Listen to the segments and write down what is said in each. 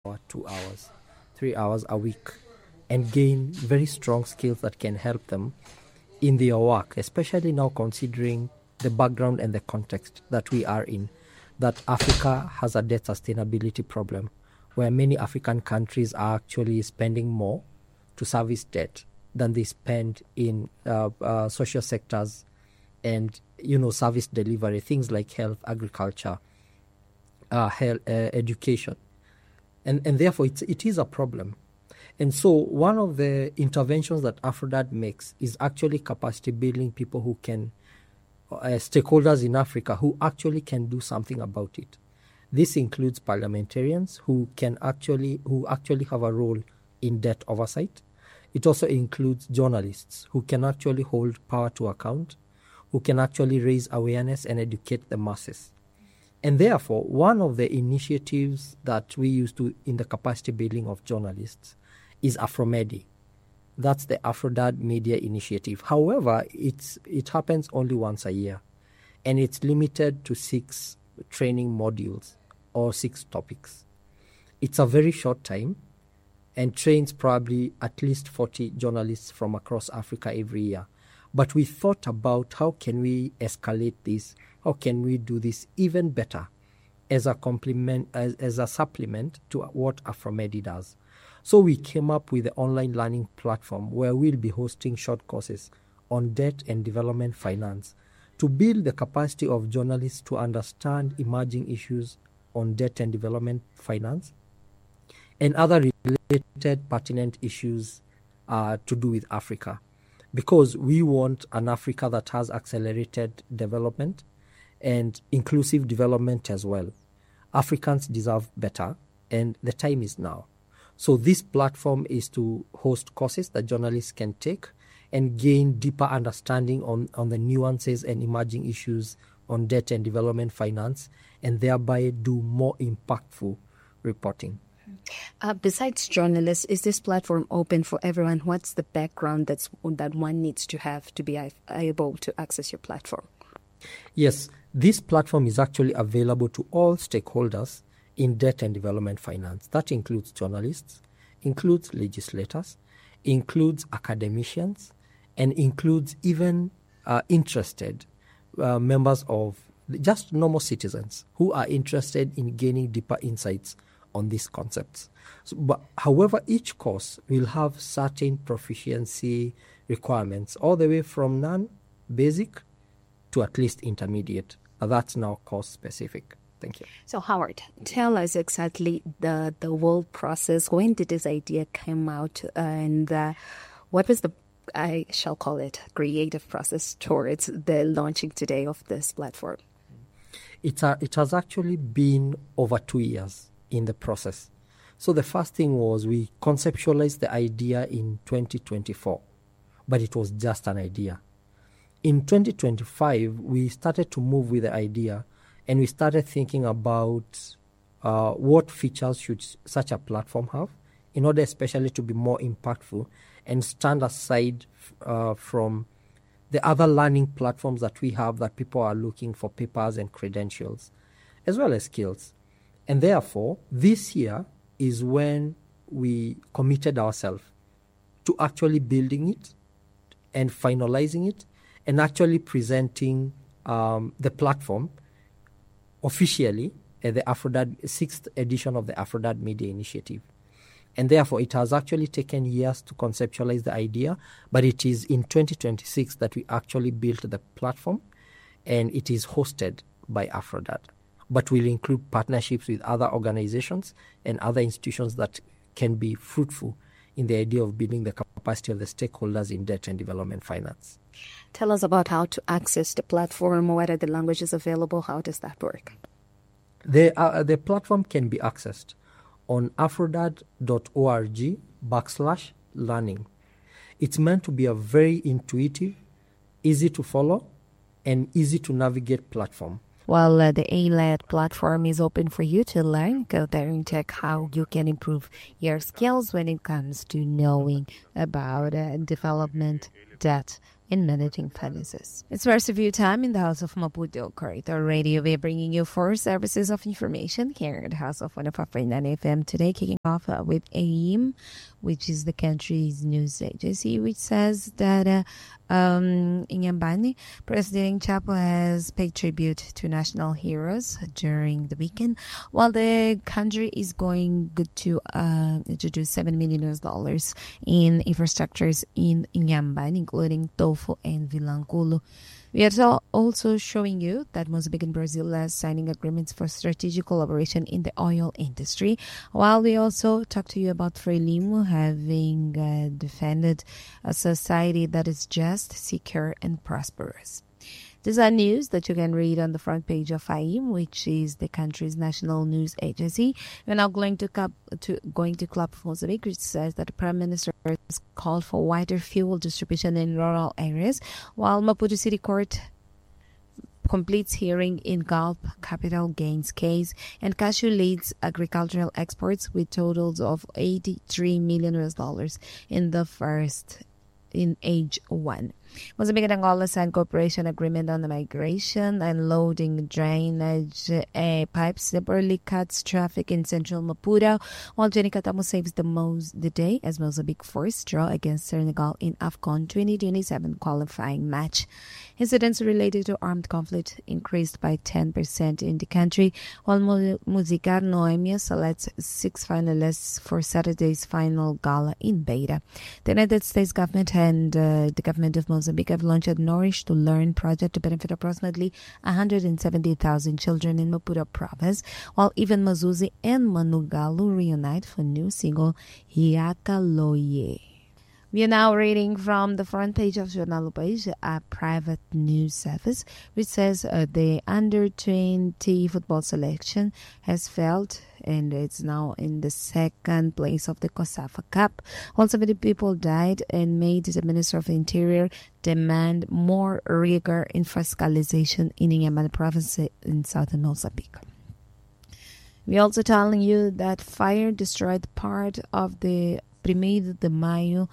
2 hours, 3 hours a week, and gain very strong skills that can help them in their work, especially now considering the background and the context that we are in, that Africa has a debt sustainability problem where many African countries are actually spending more to service debt than they spend in social sectors and, service delivery, things like health, agriculture, education. And therefore, it is a problem. And so one of the interventions that Afrodad makes is actually capacity building people who can, stakeholders in Africa who actually can do something about it. This includes parliamentarians who actually have a role in debt oversight. It also includes journalists who can actually hold power to account, who can actually raise awareness and educate the masses. And therefore, one of the initiatives that we use in the capacity building of journalists is Afromedi. That's the Afrodad Media Initiative. However, it happens only once a year, and it's limited to 6 training modules or 6 topics. It's a very short time and trains probably at least 40 journalists from across Africa every year. But we thought about how can we escalate this, how can we do this even better as a complement, as a supplement to what Afromedi does. So we came up with the online learning platform where we'll be hosting short courses on debt and development finance to build the capacity of journalists to understand emerging issues on debt and development finance and other related pertinent issues to do with Africa. Because we want an Africa that has accelerated development and inclusive development as well. Africans deserve better, and the time is now. So this platform is to host courses that journalists can take and gain deeper understanding on the nuances and emerging issues on debt and development finance, and thereby do more impactful reporting. Besides journalists, is this platform open for everyone? What's the background that one needs to have to be able to access your platform? Yes, this platform is actually available to all stakeholders in debt and development finance. That includes journalists, includes legislators, includes academicians, and includes even interested members of just normal citizens who are interested in gaining deeper insights on these concepts. However, each course will have certain proficiency requirements, all the way from non-basic to at least intermediate. That's now course specific. Thank you. So Howard, tell us exactly the whole process. When did this idea come out, and what was the, I shall call it, creative process towards the launching today of this platform? It has actually been over 2 years in the process. So the first thing was we conceptualized the idea in 2024, but it was just an idea. In 2025, we started to move with the idea, and we started thinking about what features should such a platform have in order especially to be more impactful and stand aside from the other learning platforms that we have that people are looking for papers and credentials, as well as skills. And therefore, this year is when we committed ourselves to actually building it and finalizing it and actually presenting the platform officially at the Afrodad 6th edition of the Afrodad Media Initiative. And therefore, it has actually taken years to conceptualize the idea, but it is in 2026 that we actually built the platform, and it is hosted by Afrodad. But we'll include partnerships with other organizations and other institutions that can be fruitful in the idea of building the capacity of the stakeholders in debt and development finance. Tell us about how to access the platform. What are the languages available? How does that work? The platform can be accessed on afrodad.org/learning. It's meant to be a very intuitive, easy to follow, and easy to navigate platform. While the A-led platform is open for you to learn, go there and check how you can improve your skills when it comes to knowing about development, debt, in managing finances. It's first review time in the House of Maputo Corridor Radio. We're bringing you 4 services of information here at the House of 105.9 FM today, kicking off with AIM, which is the country's news agency, which says that in Nyambani, President Chapo has paid tribute to national heroes during the weekend, while the country is going to do $7 million in infrastructures in Nyambani, including Tofu and Vilanculo. We are also showing you that Mozambique and Brazil are signing agreements for strategic collaboration in the oil industry, while we also talk to you about Frelimo having defended a society that is just, secure, and prosperous. These are news that you can read on the front page of AIM, which is the country's national news agency. We're now going to Club Mozambique, which says that the Prime Minister has called for wider fuel distribution in rural areas, while Maputo City Court completes hearing in Gulf capital gains case, and Cashew leads agricultural exports with totals of $83 million in age 1. Mozambique and Angola signed cooperation agreement on the migration and loading drainage pipes temporarily cuts traffic in central Maputo, while Jenny Katamo saves the day as Mozambique forced draw against Senegal in AFCON 2027 qualifying match. Incidents related to armed conflict increased by 10% in the country, while Musicar Noemia selects 6 finalists for Saturday's final gala in Beira. The United States government and the government of Mozambique have launched a Nourish to Learn project to benefit approximately 170,000 children in Maputo province, while even Mazuzi and Manugalu reunite for new single Hiakaloye. We are now reading from the front page of Jornal do País, a private news service, which says the under-20 football selection has failed and it's now in the second place of the COSAFA Cup. While 70 people died and made the Minister of the Interior demand more rigor in fiscalization in Inhambane province in southern Mozambique. We're also telling you that fire destroyed part of the Primeiro de Maio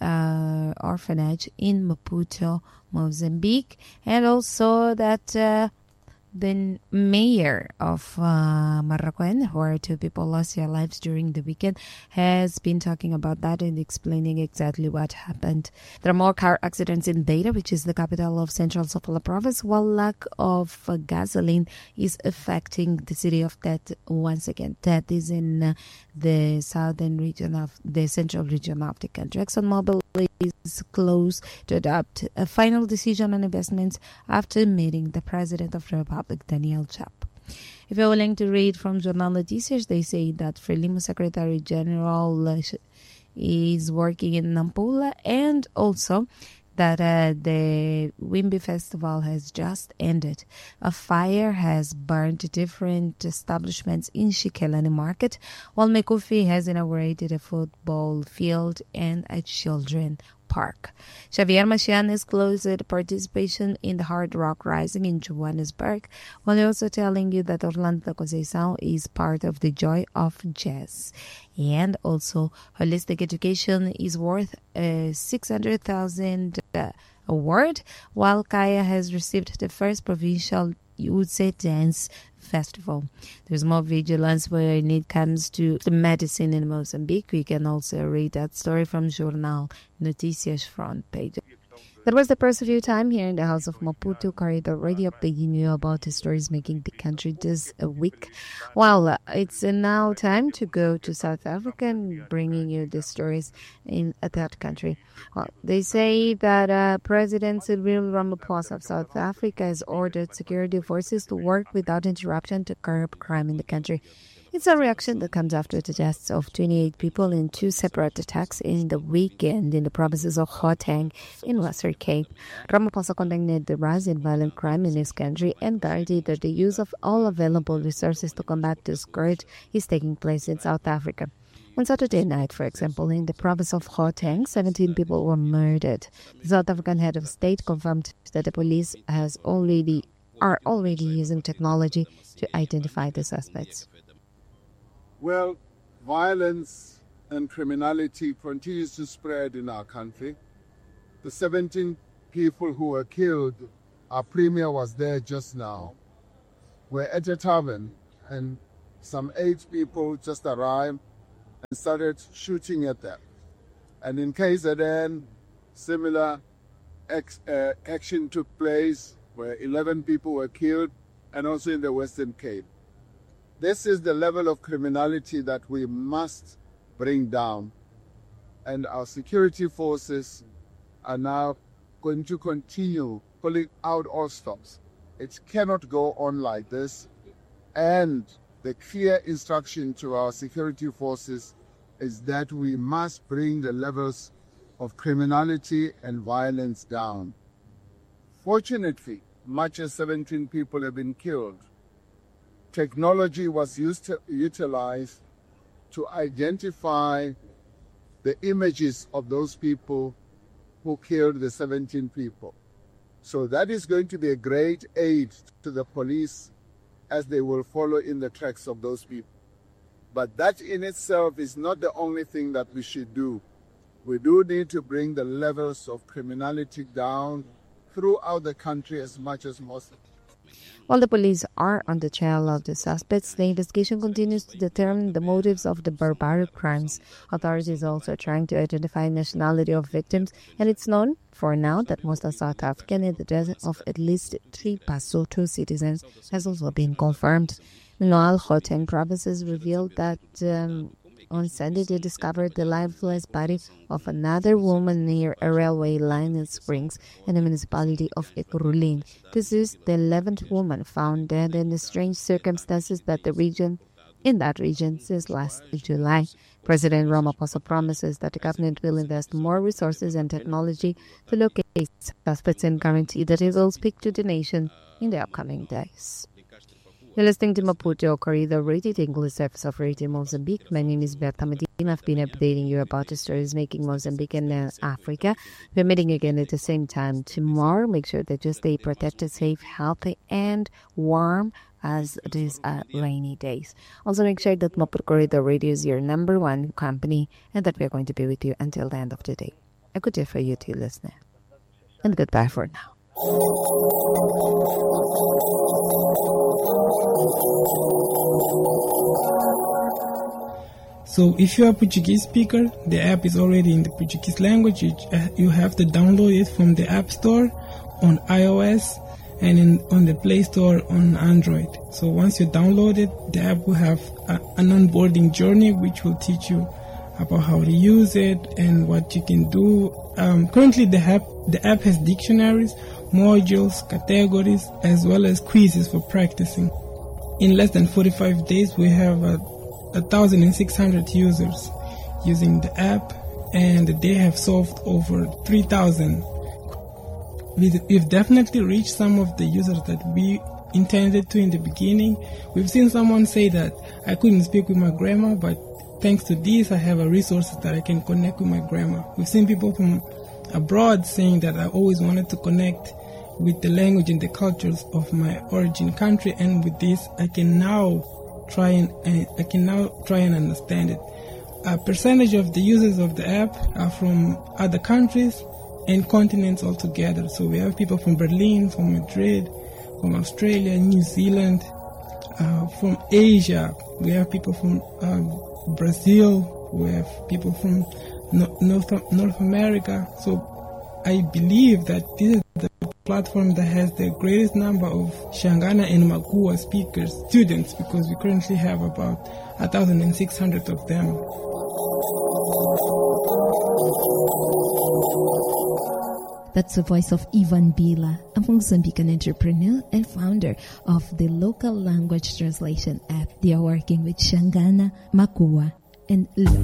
orphanage in Maputo, Mozambique, and also that the mayor of Maracanã, where 2 people lost their lives during the weekend, has been talking about that and explaining exactly what happened. There are more car accidents in Beira, which is the capital of Central Sofala province, while lack of gasoline is affecting the city of Tete once again. Tete is in the southern region of the central region of the country. ExxonMobil is close to adopt a final decision on investments after meeting the President of the Republic, Daniel Chapo. If you're willing to read from Jornal Noticias, they say that Frelimo Secretary General is working in Nampula, and also that the Wimby Festival has just ended. A fire has burned different establishments in Shikelani Market, while Mekufi has inaugurated a football field and a children park. Xavier Machian is closed participation in the Hard Rock Rising in Johannesburg, while also telling you that Orlando Conceição is part of the Joy of Jazz. And also, holistic education is worth a 600,000 award, while Kaya has received the first provincial Utse Dance Festival. There's more vigilance when it comes to the medicine in Mozambique. We can also read that story from Jornal Noticias front page. That was the first review time here in the House of Maputo Corridor Radio, updating you about the stories making the country this week. Well, it's now time to go to South Africa and bringing you the stories in that country. Well, they say that President Cyril Ramaphosa of South Africa has ordered security forces to work without interruption to curb crime in the country. It's a reaction that comes after the deaths of 28 people in 2 separate attacks in the weekend in the provinces of Gauteng in Western Cape. Ramaphosa condemned the rise in violent crime in his country and guaranteed that the use of all available resources to combat this scourge is taking place in South Africa. On Saturday night, for example, in the province of Gauteng, 17 people were murdered. The South African head of state confirmed that the police are already using technology to identify the suspects. Well, violence and criminality continues to spread in our country. The 17 people who were killed, our premier was there just now, were at a tavern, and some 8 people just arrived and started shooting at them. And in KZN, similar action took place where 11 people were killed, and also in the Western Cape. This is the level of criminality that we must bring down. And our security forces are now going to continue pulling out all stops. It cannot go on like this. And the clear instruction to our security forces is that we must bring the levels of criminality and violence down. Fortunately, much as 17 people have been killed, technology was utilized to identify the images of those people who killed the 17 people. So that is going to be a great aid to the police as they will follow in the tracks of those people. But that in itself is not the only thing that we should do. We do need to bring the levels of criminality down throughout the country as much as possible. While the police are on the trail of the suspects, the investigation continues to determine the motives of the barbaric crimes. Authorities also are trying to identify nationality of victims, and it's known for now that most are South African, and the death of at least 3 Basotho citizens has also been confirmed. Meanwhile, Gauteng provinces revealed that on Sunday they discovered the lifeless body of another woman near a railway line in Springs in the municipality of Ekurhuleni. This is the 11th woman found dead in the strange circumstances in that region since last July. President Ramaphosa promises that the government will invest more resources and technology to locate suspects and guarantee that it will speak to the nation in the upcoming days. You're listening to Maputo Corridor Radio, the English service of Radio Mozambique. My name is Berta Medina. I've been updating you about the stories making Mozambique and Africa. We're meeting again at the same time tomorrow. Make sure that you stay protected, safe, healthy, and warm as these are rainy days. Also, make sure that Maputo Corridor Radio is your number one company and that we're going to be with you until the end of the day. A good day for you, dear listener. And goodbye for now. So if you are a Portuguese speaker, the app is already in the Portuguese language. You have to download it from the App Store on iOS and on the Play Store on Android. So once you download it, the app will have an onboarding journey which will teach you about how to use it and what you can do. Currently, the app has dictionaries, modules, categories, as well as quizzes for practicing. In less than 45 days, we have 1,600 users using the app, and they have solved over 3,000. We've definitely reached some of the users that we intended to in the beginning. We've seen someone say that I couldn't speak with my grandma, but thanks to this, I have a resource that I can connect with my grandma. We've seen people from abroad saying that I always wanted to connect with the language and the cultures of my origin country, and with this, I can now try and understand it. A percentage of the users of the app are from other countries and continents altogether. So we have people from Berlin, from Madrid, from Australia, New Zealand, from Asia. We have people from Brazil. We have people from North America. So I believe that this is the platform that has the greatest number of Shangana and Makua speakers, students, because we currently have about 1,600 of them. That's the voice of Ivan Bila, a Mozambican entrepreneur and founder of the local language translation app. They are working with Shangana, Makua, and Lo.